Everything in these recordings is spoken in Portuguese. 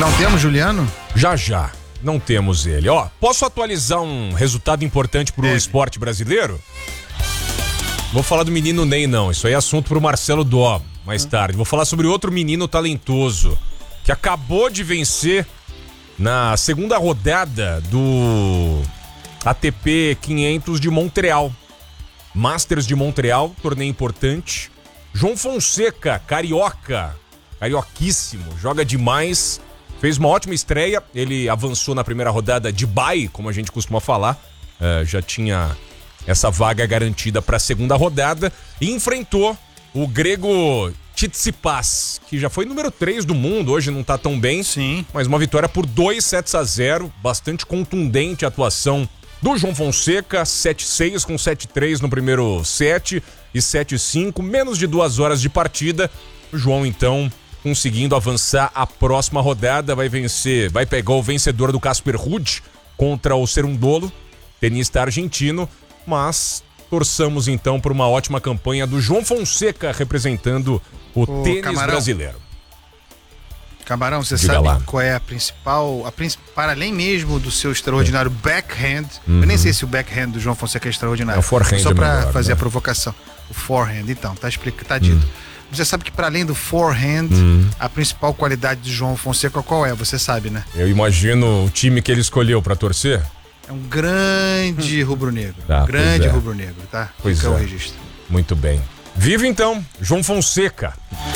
Não temos Juliano? Já. Não temos ele. Ó, posso atualizar um resultado importante pro esporte brasileiro? Vou falar do menino Ney, não. Isso aí é assunto pro Marcelo Dó mais tarde. Vou falar sobre outro menino talentoso que acabou de vencer na segunda rodada do ATP 500 de Montreal. Masters de Montreal, torneio importante. João Fonseca, carioquíssimo, joga demais. Fez uma ótima estreia, ele avançou na primeira rodada de bye, como a gente costuma falar. Já tinha essa vaga garantida para a segunda rodada. E enfrentou o grego Tsitsipas, que já foi número 3 do mundo, hoje não tá tão bem. Sim. Mas uma vitória por 2-0, bastante contundente a atuação do João Fonseca, 7-6 com 7-3 no primeiro set e 7-5, menos de 2 horas de partida. O João, então, conseguindo avançar a próxima rodada, vai pegar o vencedor do Casper Ruud contra o Cerundolo, tenista argentino, mas torçamos então por uma ótima campanha do João Fonseca representando o tênis brasileiro. Camarão, você Diga sabe lá. qual é a principal, para além mesmo do seu extraordinário backhand, eu nem sei se o backhand do João Fonseca é extraordinário, o forehand só para melhor, fazer né? a provocação. O forehand, então, tá dito. Você sabe que para além do forehand, a principal qualidade do João Fonseca qual é? Você sabe, né? Eu imagino o time que ele escolheu para torcer. É um grande rubro-negro. Tá, grande pois é. rubro-negro, tá? Pois Fica é. o registro. Muito bem. Viva então, João Fonseca.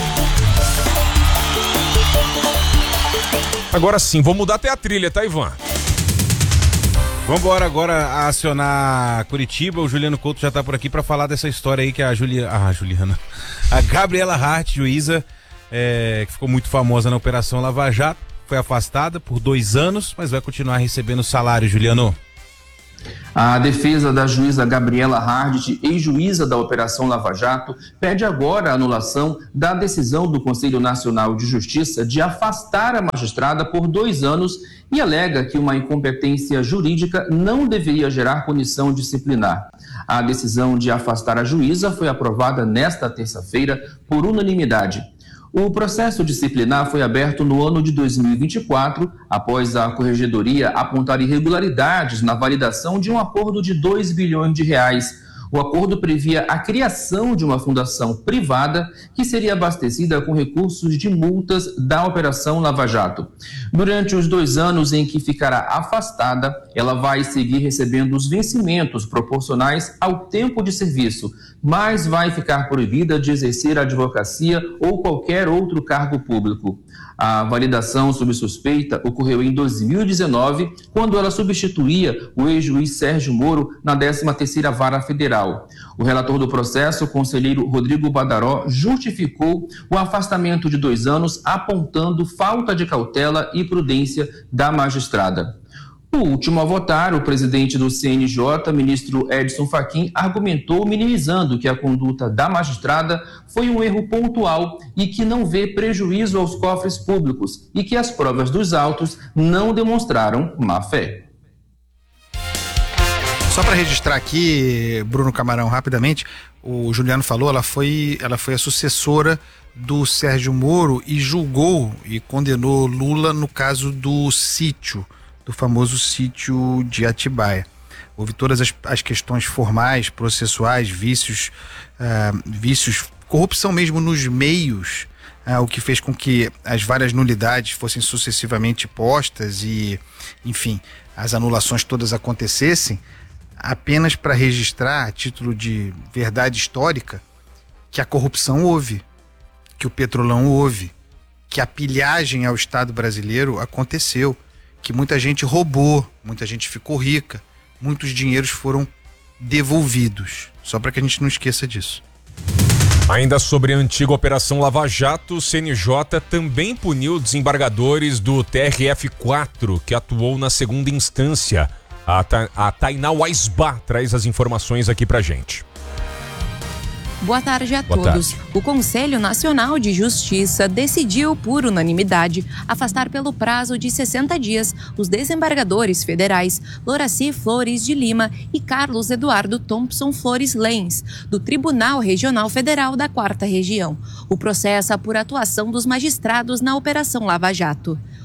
Agora sim, vou mudar até a trilha, tá, Ivan? Vamos embora agora acionar Curitiba. O Juliano Couto já tá por aqui para falar dessa história aí que a Gabriela Hart, juíza, que ficou muito famosa na Operação Lava Jato, foi afastada por 2 anos, mas vai continuar recebendo salário, Juliano. A defesa da juíza Gabriela Hart, ex-juíza da Operação Lava Jato, pede agora a anulação da decisão do Conselho Nacional de Justiça de afastar a magistrada por 2 anos e alega que uma incompetência jurídica não deveria gerar punição disciplinar. A decisão de afastar a juíza foi aprovada nesta terça-feira por unanimidade. O processo disciplinar foi aberto no ano de 2024, após a Corregedoria apontar irregularidades na validação de um acordo de R$2 bilhões. O acordo previa a criação de uma fundação privada que seria abastecida com recursos de multas da Operação Lava Jato. Durante os 2 anos em que ficará afastada, ela vai seguir recebendo os vencimentos proporcionais ao tempo de serviço, mas vai ficar proibida de exercer a advocacia ou qualquer outro cargo público. A validação sob suspeita ocorreu em 2019, quando ela substituía o ex-juiz Sérgio Moro na 13ª Vara Federal. O relator do processo, o conselheiro Rodrigo Badaró, justificou o afastamento de 2 anos, apontando falta de cautela e prudência da magistrada. O último a votar, o presidente do CNJ, ministro Edson Fachin, argumentou minimizando que a conduta da magistrada foi um erro pontual e que não vê prejuízo aos cofres públicos e que as provas dos autos não demonstraram má-fé. Só para registrar aqui, Bruno Camarão, rapidamente, o Juliano falou, ela foi a sucessora do Sérgio Moro e julgou e condenou Lula no caso do sítio, do famoso sítio de Atibaia. Houve todas as questões formais, processuais, vícios, corrupção mesmo nos meios, o que fez com que as várias nulidades fossem sucessivamente postas e, enfim, as anulações todas acontecessem, apenas para registrar, a título de verdade histórica, que a corrupção houve, que o petrolão houve, que a pilhagem ao Estado brasileiro aconteceu, que muita gente roubou, muita gente ficou rica, muitos dinheiros foram devolvidos. Só para que a gente não esqueça disso. Ainda sobre a antiga Operação Lava Jato, o CNJ também puniu desembargadores do TRF4, que atuou na segunda instância. A Tainá Waisbá traz as informações aqui pra gente. Boa tarde a todos. O Conselho Nacional de Justiça decidiu, por unanimidade, afastar pelo prazo de 60 dias os desembargadores federais Loraci Flores de Lima e Carlos Eduardo Thompson Flores Lens, do Tribunal Regional Federal da 4ª Região. O processo é por atuação dos magistrados na Operação Lava Jato.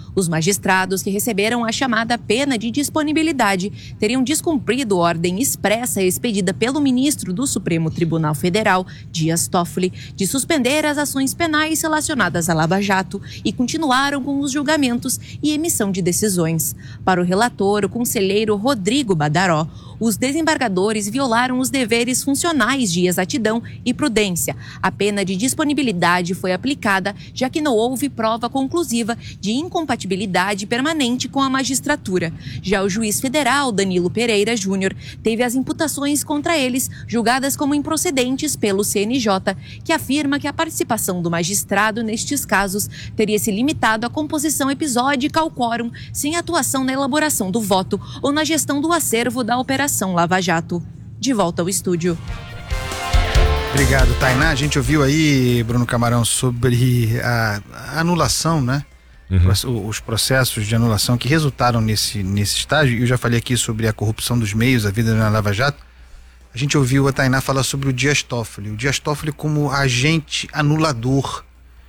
Os magistrados que receberam a chamada pena de disponibilidade teriam descumprido ordem expressa expedida pelo ministro do Supremo Tribunal Federal, Dias Toffoli, de suspender as ações penais relacionadas à Lava Jato e continuaram com os julgamentos e emissão de decisões. Para o relator, o conselheiro Rodrigo Badaró, os desembargadores violaram os deveres funcionais de exatidão e prudência. A pena de disponibilidade foi aplicada, já que não houve prova conclusiva de incompatibilidade permanente com a magistratura. Já o juiz federal, Danilo Pereira Júnior, teve as imputações contra eles julgadas como improcedentes pelo CNJ, que afirma que a participação do magistrado nestes casos teria se limitado à composição episódica ao quórum, sem atuação na elaboração do voto ou na gestão do acervo da Operação Lava Jato. De volta ao estúdio. Obrigado, Tainá. A gente ouviu aí, Bruno Camarão, sobre a anulação, né? Os processos de anulação que resultaram nesse estágio. Eu já falei aqui sobre a corrupção dos meios, a vida na Lava Jato. A gente ouviu a Tainá falar sobre o Dias Toffoli. O Dias Toffoli como agente anulador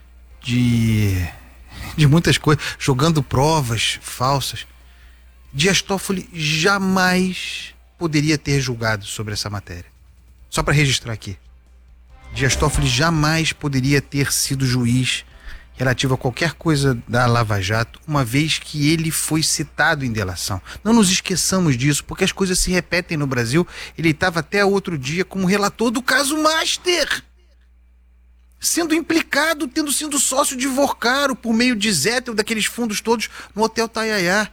de muitas coisas, jogando provas falsas. Dias Toffoli jamais poderia ter julgado sobre essa matéria. Só para registrar aqui. Dias Toffoli jamais poderia ter sido juiz relativo a qualquer coisa da Lava Jato, uma vez que ele foi citado em delação. Não nos esqueçamos disso, porque as coisas se repetem no Brasil. Ele estava até outro dia como relator do caso Master, sendo implicado, tendo sido sócio de Vorcaro por meio de Zettel, daqueles fundos todos no Hotel Taiaiá.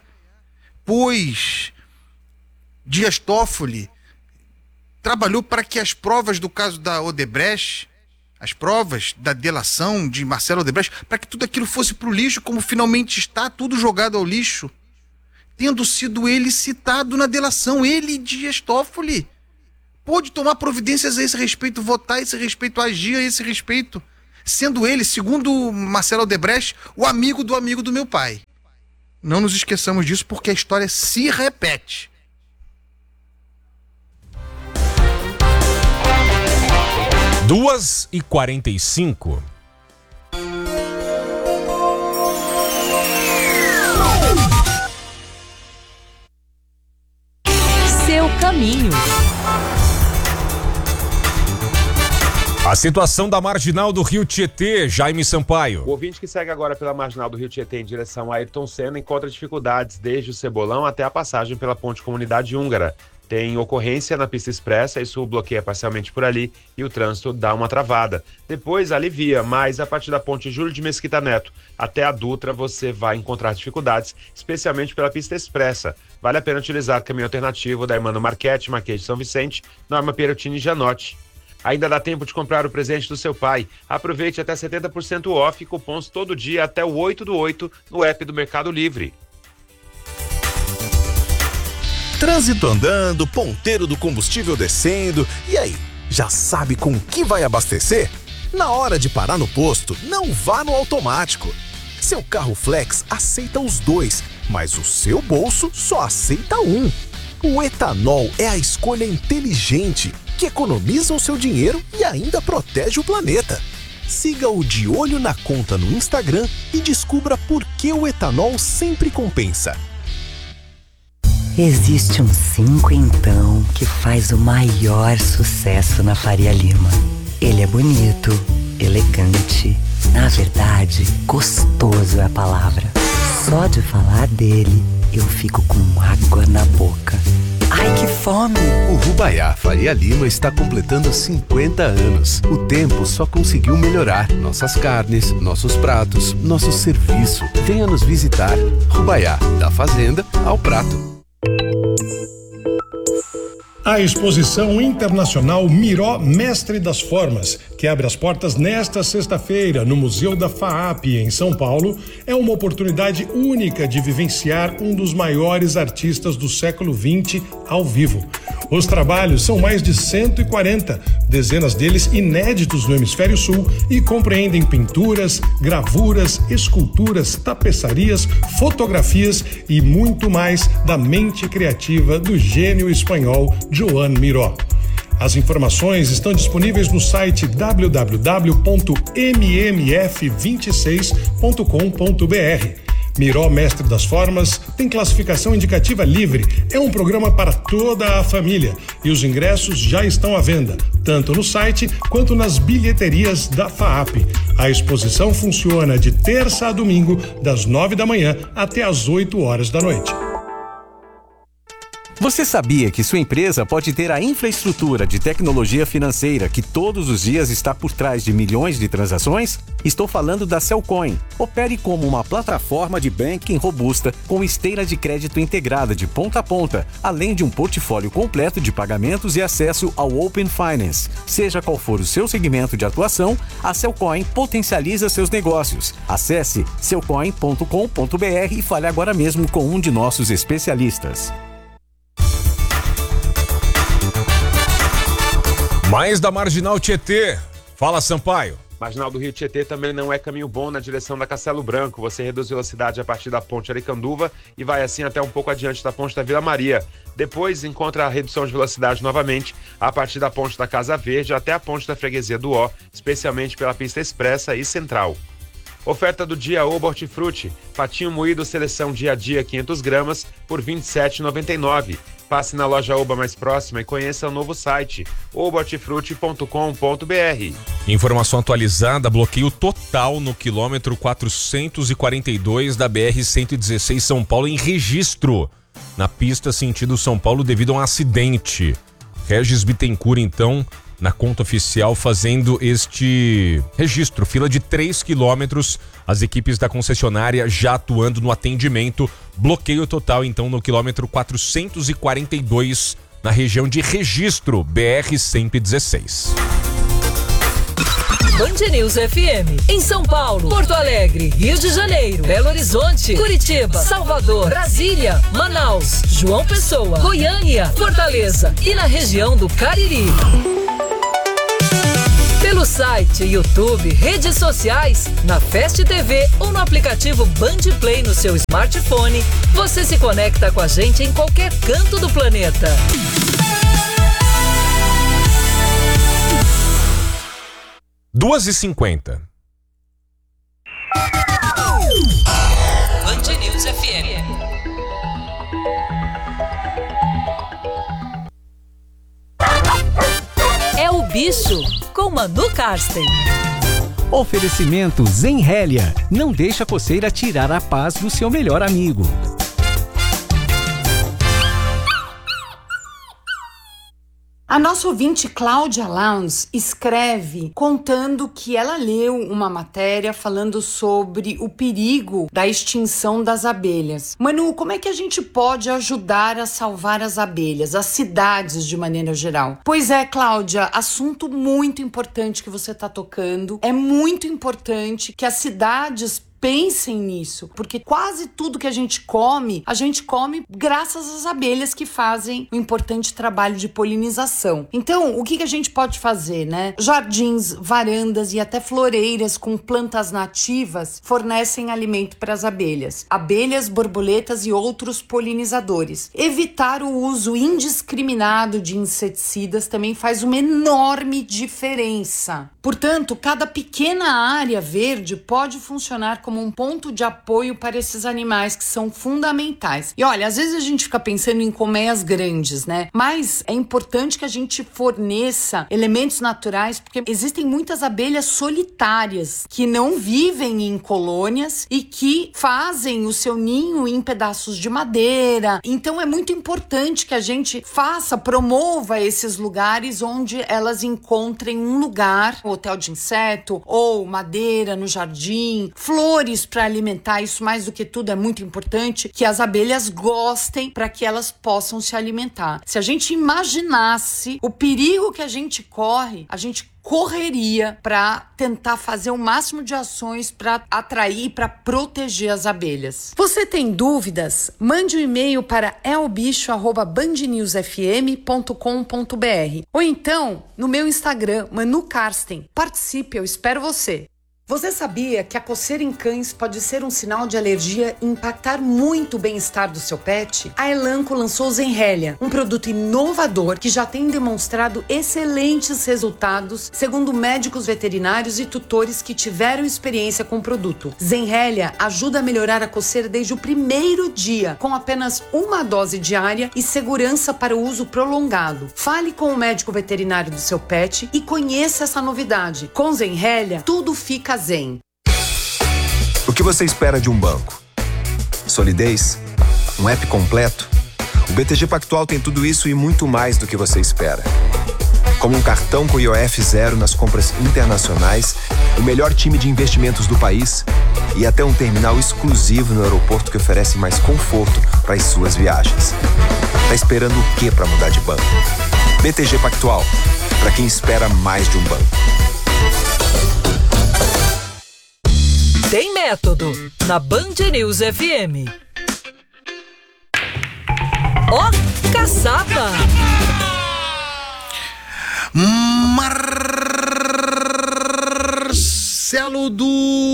Pois Dias Toffoli trabalhou para que as provas do caso da Odebrecht, as provas da delação de Marcelo Odebrecht, para que tudo aquilo fosse para o lixo, como finalmente está tudo jogado ao lixo, tendo sido ele citado na delação. Ele, Dias Toffoli, pôde tomar providências a esse respeito, votar a esse respeito, agir a esse respeito, sendo ele, segundo Marcelo Odebrecht, o amigo do meu pai. Não nos esqueçamos disso, porque a história se repete. Duas e 45. Seu caminho. A situação da marginal do Rio Tietê, Jaime Sampaio. O ouvinte que segue agora pela marginal do Rio Tietê em direção a Ayrton Senna encontra dificuldades desde o Cebolão até a passagem pela Ponte Comunidade Húngara. Tem ocorrência na pista expressa, isso bloqueia parcialmente por ali e o trânsito dá uma travada. Depois alivia, mas a partir da ponte Júlio de Mesquita Neto até a Dutra você vai encontrar dificuldades, especialmente pela pista expressa. Vale a pena utilizar o caminho alternativo da Emmanuel Marchetti, Marquês de São Vicente, Norma Pierottini e Janotti. Ainda dá tempo de comprar o presente do seu pai. Aproveite até 70% off e cupons todo dia até o 8/8 no app do Mercado Livre. Trânsito andando, ponteiro do combustível descendo. E aí, já sabe com o que vai abastecer? Na hora de parar no posto, não vá no automático. Seu carro flex aceita os dois, mas o seu bolso só aceita um. O etanol é a escolha inteligente, que economiza o seu dinheiro e ainda protege o planeta. Siga o De Olho na Conta no Instagram e descubra por que o etanol sempre compensa. Existe um 5 então que faz o maior sucesso na Faria Lima. Ele é bonito, elegante, na verdade, gostoso é a palavra. Só de falar dele, eu fico com água na boca. Ai, que fome! O Rubaiá Faria Lima está completando 50 anos. O tempo só conseguiu melhorar nossas carnes, nossos pratos, nosso serviço. Venha nos visitar. Rubaiá, da fazenda ao prato. A exposição internacional Miró Mestre das Formas, que abre as portas nesta sexta-feira no Museu da FAAP, em São Paulo, é uma oportunidade única de vivenciar um dos maiores artistas do século XX ao vivo. Os trabalhos são mais de 140, dezenas deles inéditos no Hemisfério Sul e compreendem pinturas, gravuras, esculturas, tapeçarias, fotografias e muito mais da mente criativa do gênio espanhol Joan Miró. As informações estão disponíveis no site www.mmf26.com.br. Miró Mestre das Formas tem classificação indicativa livre. É um programa para toda a família e os ingressos já estão à venda, tanto no site quanto nas bilheterias da FAAP. A exposição funciona de terça a domingo, das 9 da manhã até as 8 horas da noite. Você sabia que sua empresa pode ter a infraestrutura de tecnologia financeira que todos os dias está por trás de milhões de transações? Estou falando da Cellcoin. Opere como uma plataforma de banking robusta com esteira de crédito integrada de ponta a ponta, além de um portfólio completo de pagamentos e acesso ao Open Finance. Seja qual for o seu segmento de atuação, a Cellcoin potencializa seus negócios. Acesse cellcoin.com.br e fale agora mesmo com um de nossos especialistas. Mais da Marginal Tietê. Fala, Sampaio. Marginal do Rio Tietê também não é caminho bom na direção da Castelo Branco. Você reduz velocidade a partir da ponte Aricanduva e vai assim até um pouco adiante da ponte da Vila Maria. Depois encontra a redução de velocidade novamente a partir da ponte da Casa Verde até a ponte da Freguesia do Ó, especialmente pela pista expressa e central. Oferta do dia Oba Hortifruti. Patinho moído seleção dia a dia 500 gramas por R$ 27,99. Passe na loja Oba mais próxima e conheça o novo site obahortifruti.com.br. Informação atualizada, bloqueio total no quilômetro 442 da BR-116 São Paulo em Registro, na pista sentido São Paulo devido a um acidente. Regis Bittencourt, então, na conta oficial, fazendo este registro, fila de 3 quilômetros, as equipes da concessionária já atuando no atendimento, bloqueio total então no quilômetro 442, na região de Registro, BR-116. Band News FM, em São Paulo, Porto Alegre, Rio de Janeiro, Belo Horizonte, Curitiba, Salvador, Brasília, Manaus, João Pessoa, Goiânia, Fortaleza e na região do Cariri. Pelo site, YouTube, redes sociais, na Fast TV ou no aplicativo Band Play no seu smartphone, você se conecta com a gente em qualquer canto do planeta. Duas e 50. Band News FM. É o bicho com Manu Karsten. Oferecimento Zenrélia. Não deixa a coceira tirar a paz do seu melhor amigo. A nossa ouvinte Cláudia Lowndes escreve contando que ela leu uma matéria falando sobre o perigo da extinção das abelhas. Manu, como é que a gente pode ajudar a salvar as abelhas, as cidades de maneira geral? Pois é, Cláudia, assunto muito importante que você está tocando. É muito importante que as cidades pensem nisso, porque quase tudo que a gente come graças às abelhas que fazem o importante trabalho de polinização. Então, o que a gente pode fazer, né? Jardins, varandas e até floreiras com plantas nativas fornecem alimento para as abelhas. Abelhas, borboletas e outros polinizadores. Evitar o uso indiscriminado de inseticidas também faz uma enorme diferença. Portanto, cada pequena área verde pode funcionar como um ponto de apoio para esses animais que são fundamentais. E olha, às vezes a gente fica pensando em colmeias grandes, né? Mas é importante que a gente forneça elementos naturais, porque existem muitas abelhas solitárias que não vivem em colônias e que fazem o seu ninho em pedaços de madeira. Então é muito importante que a gente promova esses lugares onde elas encontrem um lugar, hotel de inseto ou madeira no jardim, flores para alimentar. Isso, mais do que tudo, é muito importante que as abelhas gostem para que elas possam se alimentar. Se a gente imaginasse o perigo que a gente corre, a gente correria para tentar fazer o máximo de ações para atrair e para proteger as abelhas. Você tem dúvidas? Mande um e-mail para elbicho@bandnewsfm.com.br ou então no meu Instagram, Manu Karsten. Participe, eu espero você. Você sabia que a coceira em cães pode ser um sinal de alergia e impactar muito o bem-estar do seu pet? A Elanco lançou Zenrelia, um produto inovador que já tem demonstrado excelentes resultados, segundo médicos veterinários e tutores que tiveram experiência com o produto. Zenrelia ajuda a melhorar a coceira desde o primeiro dia, com apenas uma dose diária e segurança para o uso prolongado. Fale com o médico veterinário do seu pet e conheça essa novidade. Com Zenrelia, tudo fica zen. O que você espera de um banco? Solidez? Um app completo? O BTG Pactual tem tudo isso e muito mais do que você espera. Como um cartão com IOF zero nas compras internacionais, o melhor time de investimentos do país e até um terminal exclusivo no aeroporto que oferece mais conforto para as suas viagens. Tá esperando o quê para mudar de banco? BTG Pactual, para quem espera mais de um banco. Tem método na Band News FM. Ó, caçapa! Marcelo do...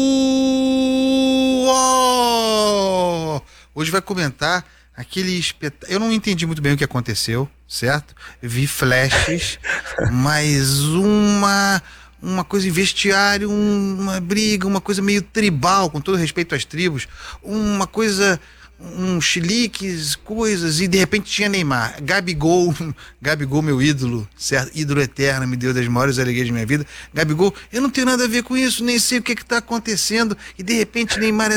Hoje vai comentar aquele espetáculo. Eu não entendi muito bem o que aconteceu, certo? Vi flashes, mas uma coisa em vestiário, uma briga, uma coisa meio tribal, com todo respeito às tribos, uma coisa, chiliques, coisas, e de repente tinha Neymar. Gabigol, meu ídolo, certo? Ídolo eterno, me deu das maiores alegrias da minha vida. Gabigol, eu não tenho nada a ver com isso, nem sei o que está acontecendo, e de repente Neymar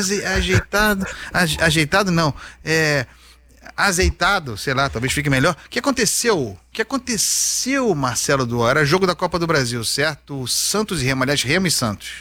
azeitado, sei lá, talvez fique melhor. O que aconteceu, Marcelo Duó? Era jogo da Copa do Brasil, certo? Santos e Remo, aliás, Remo e Santos.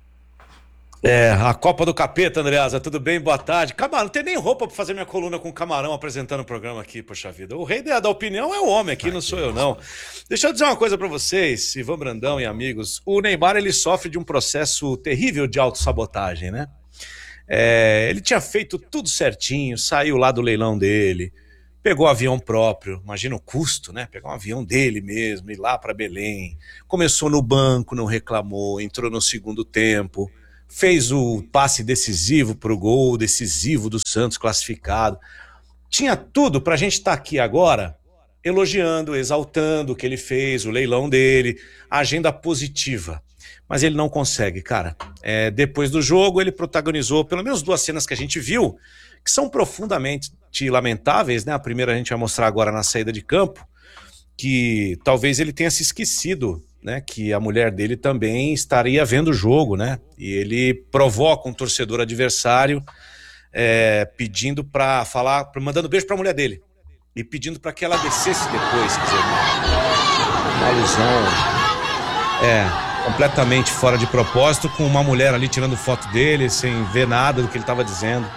A Copa do Capeta, Andreasa, tudo bem? Boa tarde. Camarão, não tem nem roupa pra fazer minha coluna com o Camarão apresentando o programa aqui, poxa vida. O rei da opinião é o homem aqui, não sou eu não. Deixa eu dizer uma coisa pra vocês, Ivan Brandão e amigos. O Neymar, ele sofre de um processo terrível de autossabotagem, né? Ele tinha feito tudo certinho, saiu lá do leilão dele, pegou avião próprio, imagina o custo, né? Pegar um avião dele mesmo, ir lá para Belém, começou no banco, não reclamou, entrou no segundo tempo, fez o passe decisivo para o gol decisivo do Santos classificado. Tinha tudo para a gente estar aqui agora elogiando, exaltando o que ele fez, o leilão dele, a agenda positiva. Mas ele não consegue, cara. Depois do jogo, ele protagonizou pelo menos 2 cenas que a gente viu, que são profundamente lamentáveis, né? A primeira a gente vai mostrar agora na saída de campo, que talvez ele tenha se esquecido, né? Que a mulher dele também estaria vendo o jogo, né? E ele provoca um torcedor adversário, pedindo para falar, mandando beijo para a mulher dele, e pedindo para que ela descesse depois, quer dizer, uma alusão, completamente fora de propósito, com uma mulher ali tirando foto dele, sem ver nada do que ele estava dizendo.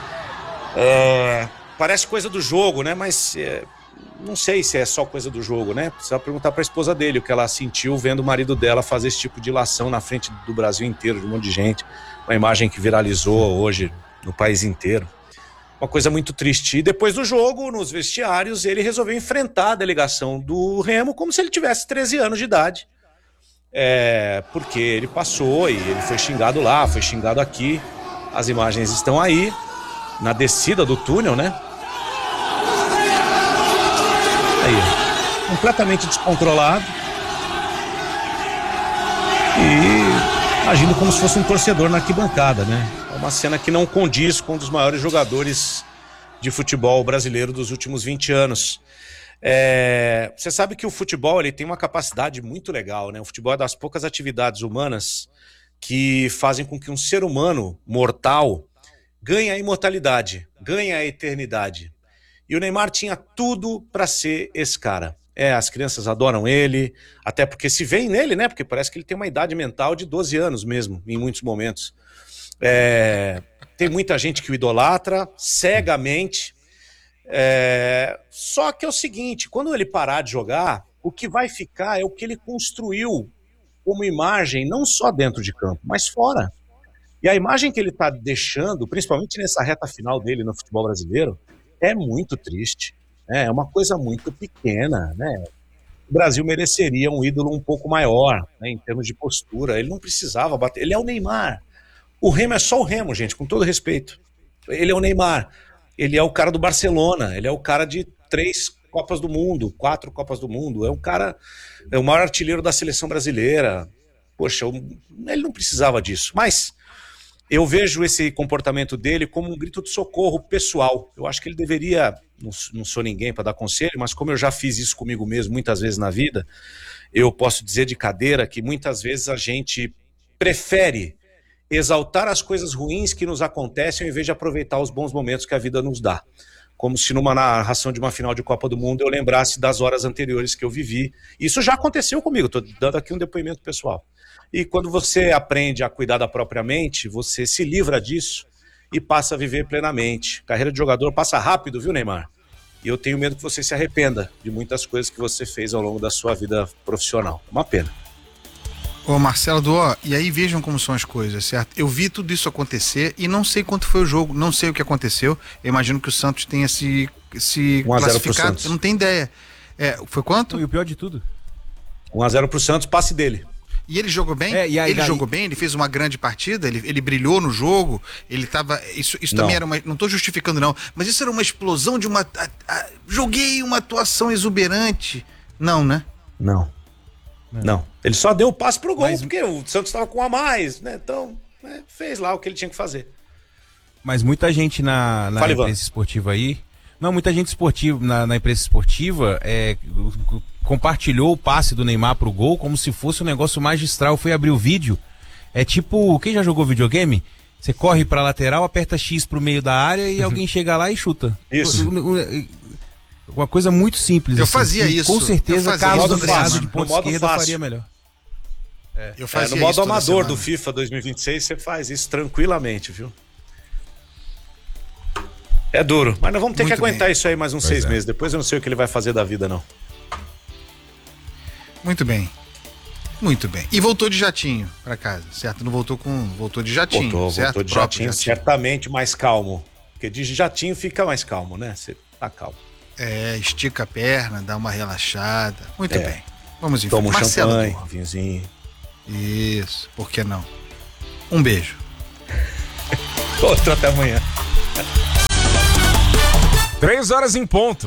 Parece coisa do jogo, né? Mas não sei se é só coisa do jogo, né? Precisa perguntar para a esposa dele o que ela sentiu vendo o marido dela fazer esse tipo de ilação na frente do Brasil inteiro, de um monte de gente. Uma imagem que viralizou hoje no país inteiro. Uma coisa muito triste. E depois do jogo, nos vestiários, ele resolveu enfrentar a delegação do Remo como se ele tivesse 13 anos de idade. Porque ele passou e ele foi xingado lá, foi xingado aqui. As imagens estão aí, na descida do túnel, né? Aí, completamente descontrolado e agindo como se fosse um torcedor na arquibancada, né? É uma cena que não condiz com um dos maiores jogadores de futebol brasileiro dos últimos 20 anos. Você sabe que o futebol ele tem uma capacidade muito legal, né? O futebol é das poucas atividades humanas que fazem com que um ser humano mortal ganhe a imortalidade, ganhe a eternidade. E o Neymar tinha tudo para ser esse cara. As crianças adoram ele, até porque se veem nele, né? Porque parece que ele tem uma idade mental de 12 anos mesmo, em muitos momentos. Tem muita gente que o idolatra cegamente. Só que é o seguinte, quando ele parar de jogar, o que vai ficar é o que ele construiu como imagem, não só dentro de campo, mas fora. E a imagem que ele está deixando, principalmente nessa reta final dele no futebol brasileiro, é muito triste. É uma coisa muito pequena, né? o Brasil mereceria um ídolo um pouco maior, né, em termos de postura. Ele não precisava bater. Ele é o Neymar. O Remo é só o Remo, gente, com todo respeito. Ele é o Neymar. Ele é o cara do Barcelona. Ele é o cara de 3 Copas do Mundo, 4 Copas do Mundo. É um cara, é o maior artilheiro da seleção brasileira. Poxa, ele não precisava disso. Mas eu vejo esse comportamento dele como um grito de socorro pessoal. Eu acho que ele deveria, não sou ninguém para dar conselho, mas como eu já fiz isso comigo mesmo muitas vezes na vida, eu posso dizer de cadeira que muitas vezes a gente prefere exaltar as coisas ruins que nos acontecem ao invés de aproveitar os bons momentos que a vida nos dá. Como se numa narração de uma final de Copa do Mundo eu lembrasse das horas anteriores que eu vivi. Isso já aconteceu comigo, estou dando aqui um depoimento pessoal. E quando você aprende a cuidar da própria mente, você se livra disso e passa a viver plenamente. Carreira de jogador passa rápido, viu, Neymar? E eu tenho medo que você se arrependa de muitas coisas que você fez ao longo da sua vida profissional. Uma pena. Ô Marcelo Duó, e aí vejam como são as coisas, certo? Eu vi tudo isso acontecer e não sei quanto foi o jogo, não sei o que aconteceu. Eu imagino que o Santos tenha se classificado, eu não tenho ideia. Foi quanto? E o pior de tudo? 1-0 pro Santos, passe dele. E ele jogou bem? Jogou bem, ele fez uma grande partida, ele brilhou no jogo, ele tava... Isso também era uma... Não tô justificando não, mas isso era uma explosão de uma... Joguei uma atuação exuberante. Não, né? Não. Ele só deu o passe pro gol, porque o Santos estava com um a mais, né? Então, fez lá o que ele tinha que fazer. Mas muita gente na imprensa esportiva aí... Não, muita gente esportiva, na imprensa esportiva compartilhou o passe do Neymar pro gol como se fosse um negócio magistral. Foi abrir o vídeo. É tipo, quem já jogou videogame? Você corre pra lateral, aperta X pro meio da área e alguém chega lá e chuta. Isso. Uma coisa muito simples. Eu fazia isso. Com certeza, Carlos Andreado de ponta esquerda fácil. faria melhor. Eu fazia no modo isso amador do FIFA 2026, você faz isso tranquilamente, viu? É duro, mas nós vamos ter que aguentar isso aí mais uns 6 meses. Depois eu não sei o que ele vai fazer da vida, não. Muito bem. Muito bem. E voltou de jatinho pra casa, certo? Não voltou voltou de jatinho, certo? Voltou de jatinho, certamente mais calmo. Porque de jatinho fica mais calmo, né? Você tá calmo. Estica a perna, dá uma relaxada. Muito bem. Vamos em frente. Toma um champanhe, vinhozinho. Isso, por que não? Um beijo. Outro até amanhã. 3h em ponto.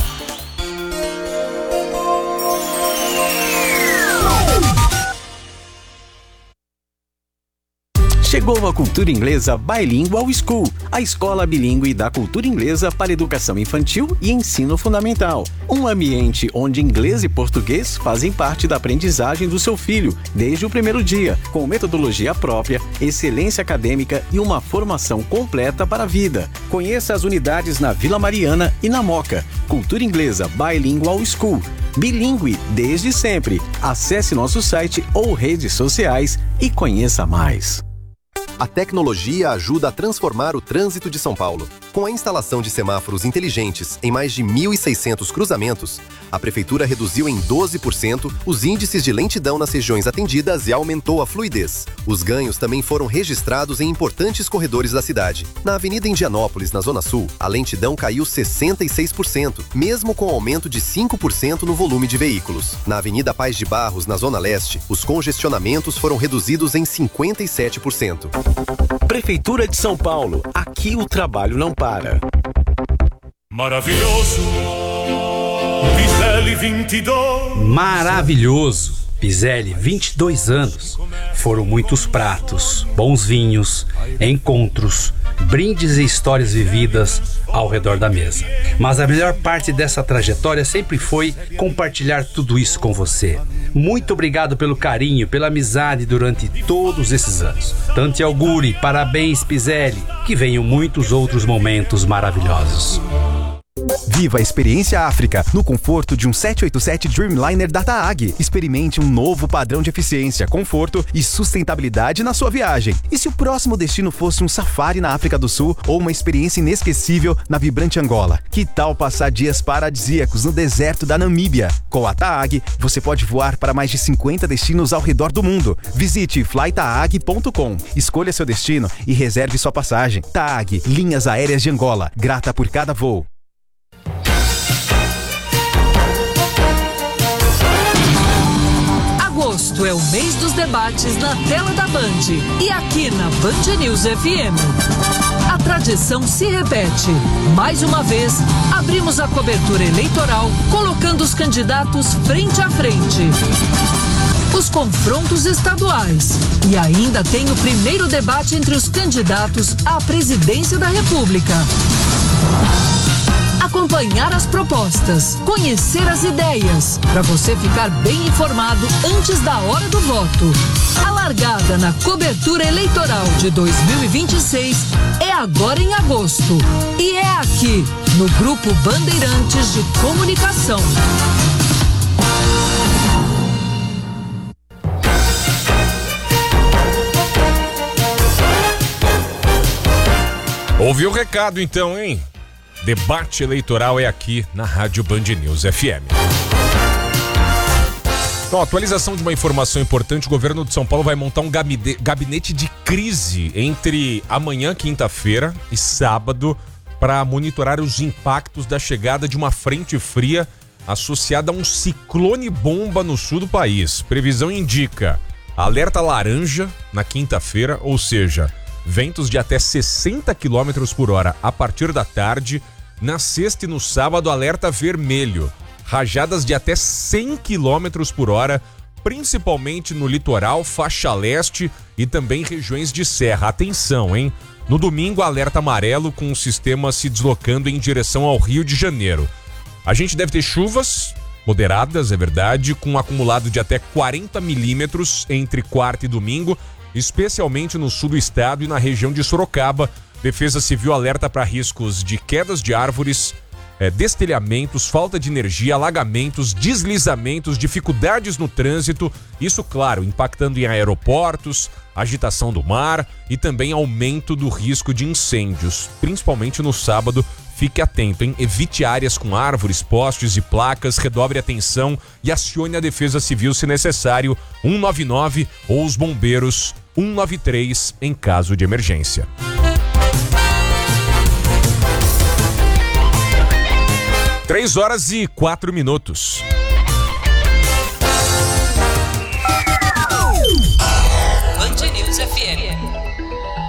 Chegou a Cultura Inglesa Bilingual School, a escola bilíngue da cultura inglesa para educação infantil e ensino fundamental. Um ambiente onde inglês e português fazem parte da aprendizagem do seu filho desde o primeiro dia, com metodologia própria, excelência acadêmica e uma formação completa para a vida. Conheça as unidades na Vila Mariana e na Moca. Cultura Inglesa Bilingual School. Bilíngue desde sempre. Acesse nosso site ou redes sociais e conheça mais. A tecnologia ajuda a transformar o trânsito de São Paulo. Com a instalação de semáforos inteligentes em mais de 1.600 cruzamentos, a Prefeitura reduziu em 12% os índices de lentidão nas regiões atendidas e aumentou a fluidez. Os ganhos também foram registrados em importantes corredores da cidade. Na Avenida Indianópolis, na Zona Sul, a lentidão caiu 66%, mesmo com aumento de 5% no volume de veículos. Na Avenida Paz de Barros, na Zona Leste, os congestionamentos foram reduzidos em 57%. Prefeitura de São Paulo. Aqui o trabalho não para. Maravilhoso. Piselli 22. Maravilhoso. Piselli, 22 anos. Foram muitos pratos, bons vinhos, encontros, brindes e histórias vividas ao redor da mesa. Mas a melhor parte dessa trajetória sempre foi compartilhar tudo isso com você. Muito obrigado pelo carinho, pela amizade durante todos esses anos. Tanti auguri, parabéns Piselli, que venham muitos outros momentos maravilhosos. Viva a experiência África no conforto de um 787 Dreamliner da TAAG. Experimente um novo padrão de eficiência, conforto e sustentabilidade na sua viagem. E se o próximo destino fosse um safari na África do Sul ou uma experiência inesquecível na vibrante Angola? Que tal passar dias paradisíacos no deserto da Namíbia? Com a TAAG, você pode voar para mais de 50 destinos ao redor do mundo. Visite flytaag.com, escolha seu destino e reserve sua passagem. TAAG, Linhas Aéreas de Angola, grata por cada voo. Agosto é o mês dos debates na tela da Band e aqui na Band News FM. A tradição se repete. Mais uma vez, abrimos a cobertura eleitoral colocando os candidatos frente a frente. Os confrontos estaduais. E ainda tem o primeiro debate entre os candidatos à presidência da República. Acompanhar as propostas, conhecer as ideias, para você ficar bem informado antes da hora do voto. A largada na cobertura eleitoral de 2026 é agora em agosto. E é aqui, no Grupo Bandeirantes de Comunicação. Ouviu o recado então, hein? Debate eleitoral é aqui na Rádio Band News FM. Então, atualização de uma informação importante: o governo de São Paulo vai montar um gabinete de crise entre amanhã, quinta-feira, e sábado, para monitorar os impactos da chegada de uma frente fria associada a um ciclone bomba no sul do país. Previsão indica alerta laranja na quinta-feira, ou seja, ventos de até 60 km por hora a partir da tarde. Na sexta e no sábado, alerta vermelho. Rajadas de até 100 km por hora, principalmente no litoral, faixa leste e também regiões de serra. Atenção, hein? No domingo, alerta amarelo com o sistema se deslocando em direção ao Rio de Janeiro. A gente deve ter chuvas moderadas, é verdade, com um acumulado de até 40 milímetros entre quarta e domingo, especialmente no sul do estado e na região de Sorocaba. Defesa Civil alerta para riscos de quedas de árvores, destelhamentos, falta de energia, alagamentos, deslizamentos, dificuldades no trânsito. Isso, claro, impactando em aeroportos, agitação do mar e também aumento do risco de incêndios, principalmente no sábado. Fique atento, hein? Evite áreas com árvores, postes e placas, redobre a atenção e acione a Defesa Civil se necessário, 199 ou os bombeiros 193 em caso de emergência. Três horas e 4 minutos. Band News FM.